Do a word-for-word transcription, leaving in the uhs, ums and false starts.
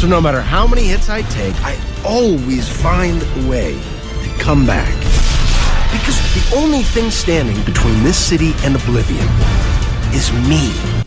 So no matter how many hits I take, I always find a way to come back. Because the only thing standing between this city and oblivion is me.